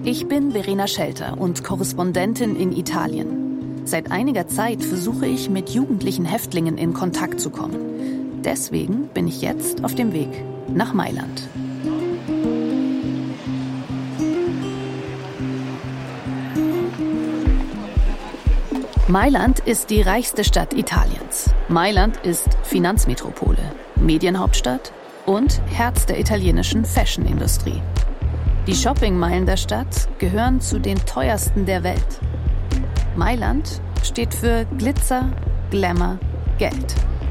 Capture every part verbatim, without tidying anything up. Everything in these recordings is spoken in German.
Ich bin Verena Schelter und Korrespondentin in Italien. Seit einiger Zeit versuche ich, mit jugendlichen Häftlingen in Kontakt zu kommen. Deswegen bin ich jetzt auf dem Weg nach Mailand. Mailand ist die reichste Stadt Italiens. Mailand ist Finanzmetropole, Medienhauptstadt und Herz der italienischen Fashion-Industrie. Die Shoppingmeilen der Stadt gehören zu den teuersten der Welt. Mailand steht für Glitzer, Glamour, Geld.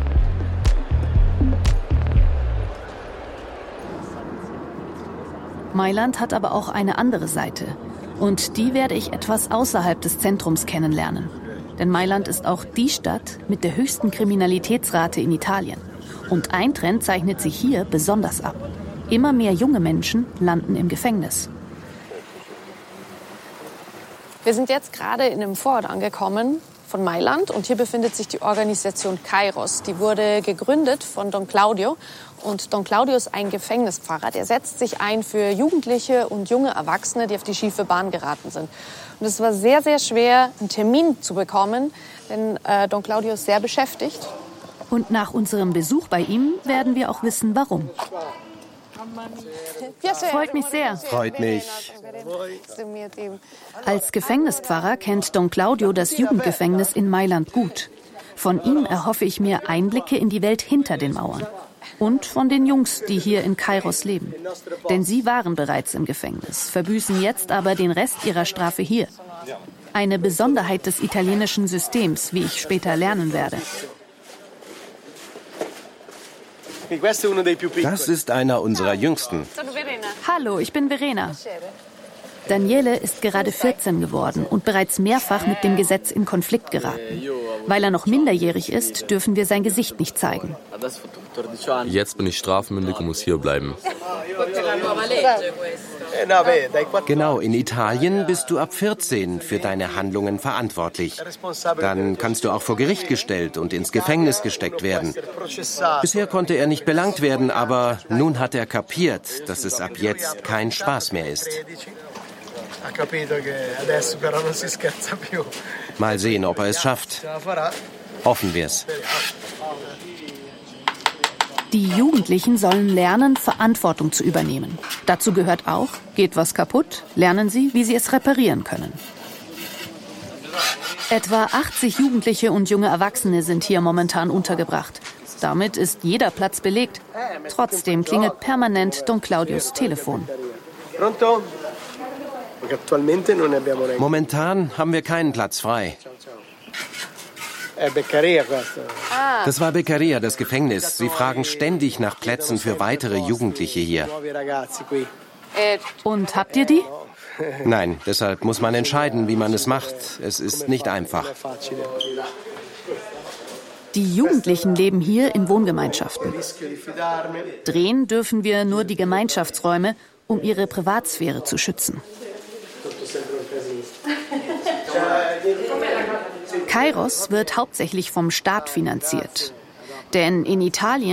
Mailand hat aber auch eine andere Seite. Und die werde ich etwas außerhalb des Zentrums kennenlernen. Denn Mailand ist auch die Stadt mit der höchsten Kriminalitätsrate in Italien. Und ein Trend zeichnet sich hier besonders ab. Immer mehr junge Menschen landen im Gefängnis. Wir sind jetzt gerade in einem Vorort angekommen von Mailand und hier befindet sich die Organisation Kairos. Die wurde gegründet von Don Claudio und Don Claudio ist ein Gefängnispfarrer. Der setzt sich ein für Jugendliche und junge Erwachsene, die auf die schiefe Bahn geraten sind. Und es war sehr, sehr schwer, einen Termin zu bekommen, denn äh, Don Claudio ist sehr beschäftigt. Und nach unserem Besuch bei ihm werden wir auch wissen, warum. Freut mich sehr. Freut mich. Als Gefängnispfarrer kennt Don Claudio das Jugendgefängnis in Mailand gut. Von ihm erhoffe ich mir Einblicke in die Welt hinter den Mauern. Und von den Jungs, die hier in Kairos leben. Denn sie waren bereits im Gefängnis, verbüßen jetzt aber den Rest ihrer Strafe hier. Eine Besonderheit des italienischen Systems, wie ich später lernen werde. Das ist einer unserer Jüngsten. Hallo, ich bin Verena. Daniele ist gerade vierzehn geworden und bereits mehrfach mit dem Gesetz in Konflikt geraten. Weil er noch minderjährig ist, dürfen wir sein Gesicht nicht zeigen. Jetzt bin ich strafmündig und muss hier bleiben. Genau, in Italien bist du ab vierzehn für deine Handlungen verantwortlich. Dann kannst du auch vor Gericht gestellt und ins Gefängnis gesteckt werden. Bisher konnte er nicht belangt werden, aber nun hat er kapiert, dass es ab jetzt kein Spaß mehr ist. Mal sehen, ob er es schafft. Hoffen wir's. Die Jugendlichen sollen lernen, Verantwortung zu übernehmen. Dazu gehört auch, geht was kaputt, lernen sie, wie sie es reparieren können. Etwa achtzig Jugendliche und junge Erwachsene sind hier momentan untergebracht. Damit ist jeder Platz belegt. Trotzdem klingelt permanent Don Claudios Telefon. Momentan haben wir keinen Platz frei. Das war Beccaria, das Gefängnis. Sie fragen ständig nach Plätzen für weitere Jugendliche hier. Und habt ihr die? Nein, deshalb muss man entscheiden, wie man es macht. Es ist nicht einfach. Die Jugendlichen leben hier in Wohngemeinschaften. Drehen dürfen wir nur die Gemeinschaftsräume, um ihre Privatsphäre zu schützen. Kairos wird hauptsächlich vom Staat finanziert. Denn in Italien